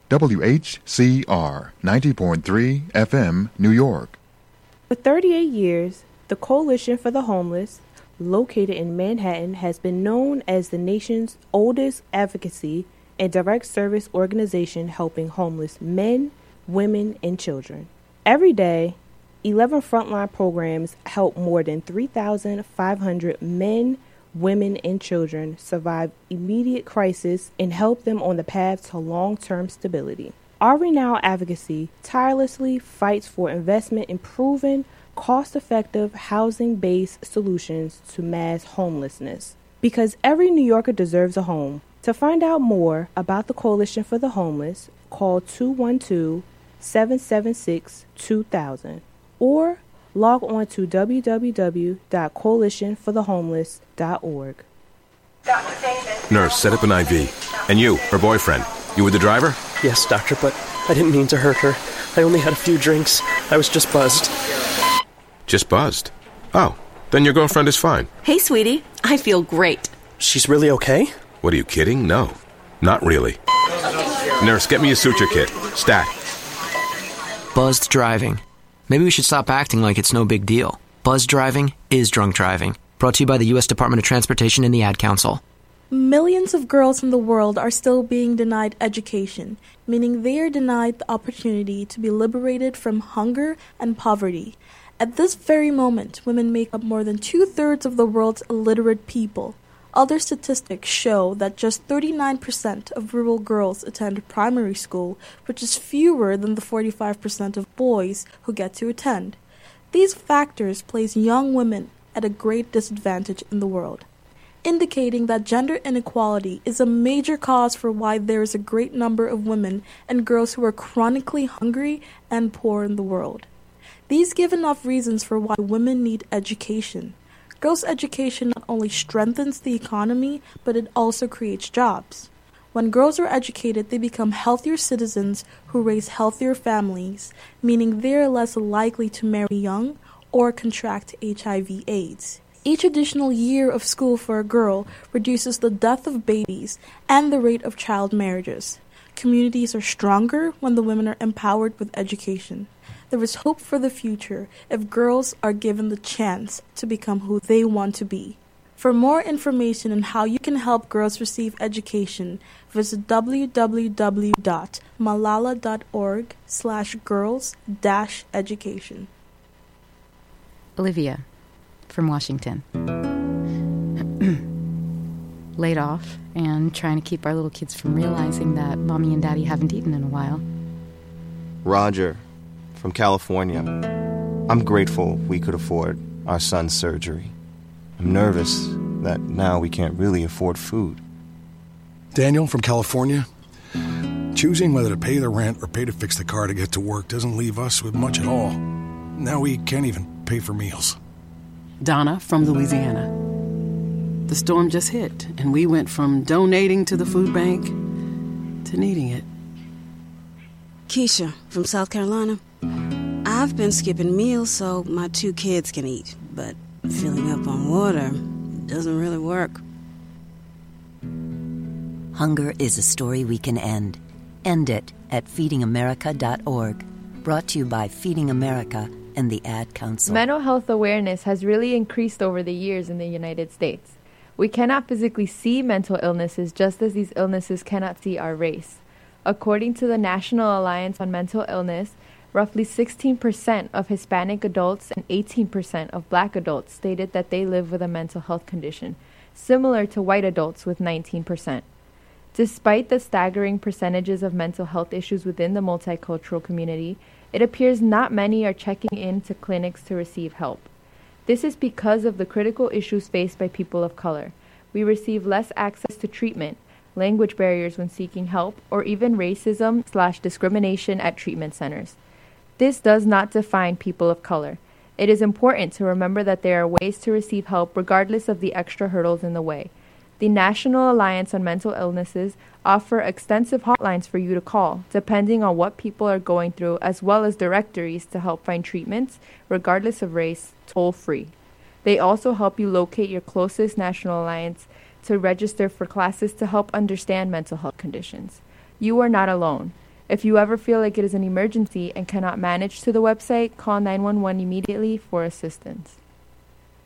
WHCR 90.3 FM, New York. For 38 years, the Coalition for the Homeless, located in Manhattan, has been known as the nation's oldest advocacy and direct service organization helping homeless men, women, and children. Every day, 11 frontline programs help more than 3,500 men, women, and children survive immediate crisis and help them on the path to long-term stability. Our renowned advocacy tirelessly fights for investment in proven, cost-effective, housing-based solutions to mass homelessness. Because every New Yorker deserves a home. To find out more about the Coalition for the Homeless, call 212-776-2000 or log on to www.coalitionforthehomeless.org. Nurse, set up an IV. And you, her boyfriend, you were the driver? Yes, doctor, but I didn't mean to hurt her. I only had a few drinks. I was just buzzed. Just buzzed? Oh, then your girlfriend is fine. Hey, sweetie. I feel great. She's really okay? What, are you kidding? No, not really. Nurse, get me a suture kit. Stat. Buzzed driving. Maybe we should stop acting like it's no big deal. Buzzed driving is drunk driving. Brought to you by the U.S. Department of Transportation and the Ad Council. Millions of girls in the world are still being denied education, meaning they are denied the opportunity to be liberated from hunger and poverty. At this very moment, women make up more than 2/3 of the world's illiterate people. Other statistics show that just 39% of rural girls attend primary school, which is fewer than the 45% of boys who get to attend. These factors place young women at a great disadvantage in the world, indicating that gender inequality is a major cause for why there is a great number of women and girls who are chronically hungry and poor in the world. These give enough reasons for why women need education. Girls' education not only strengthens the economy, but it also creates jobs. When girls are educated, they become healthier citizens who raise healthier families, meaning they are less likely to marry young or contract HIV/AIDS. Each additional year of school for a girl reduces the death of babies and the rate of child marriages. Communities are stronger when the women are empowered with education. There is hope for the future if girls are given the chance to become who they want to be. For more information on how you can help girls receive education, visit www.malala.org/girls-education. Olivia, from Washington. Laid off and trying to keep our little kids from realizing that Mommy and Daddy haven't eaten in a while. Roger, from California. I'm grateful we could afford our son's surgery. I'm nervous that now we can't really afford food. Daniel, from California. Choosing whether to pay the rent or pay to fix the car to get to work doesn't leave us with much at all. Now we can't even pay for meals. Donna, from Louisiana. The storm just hit, and we went from donating to the food bank to needing it. Keisha, from South Carolina. I've been skipping meals so my 2 kids can eat, but filling up on water doesn't really work. Hunger is a story we can end. End it at feedingamerica.org. Brought to you by Feeding America and the Ad Council. Mental health awareness has really increased over the years in the United States. We cannot physically see mental illnesses just as these illnesses cannot see our race. According to the National Alliance on Mental Illness, roughly 16% of Hispanic adults and 18% of Black adults stated that they live with a mental health condition, similar to white adults with 19%. Despite the staggering percentages of mental health issues within the multicultural community, it appears not many are checking into clinics to receive help. This is because of the critical issues faced by people of color. We receive less access to treatment, language barriers when seeking help, or even racism/discrimination at treatment centers. This does not define people of color. It is important to remember that there are ways to receive help regardless of the extra hurdles in the way. The National Alliance on Mental Illnesses offer extensive hotlines for you to call, depending on what people are going through, as well as directories to help find treatments, regardless of race, toll-free. They also help you locate your closest National Alliance to register for classes to help understand mental health conditions. You are not alone. If you ever feel like it is an emergency and cannot manage to the website, call 911 immediately for assistance.